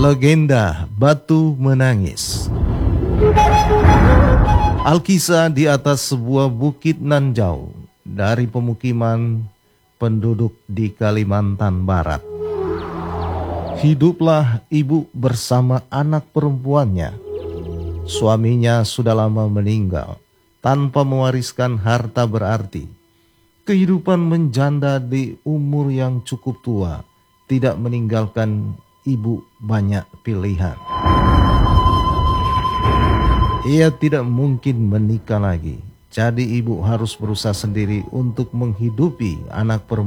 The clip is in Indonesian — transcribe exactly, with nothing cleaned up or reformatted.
Legenda Batu Menangis. Alkisah di atas sebuah bukit nan jauh dari pemukiman penduduk di Kalimantan Barat. Hiduplah ibu bersama anak perempuannya. Suaminya sudah lama meninggal tanpa mewariskan harta berarti. Kehidupan menjanda di umur yang cukup tua tidak meninggalkan ibu banyak pilihan. Ia tidak mungkin menikah lagi, jadi ibu harus berusaha sendiri untuk menghidupi anak perempuan.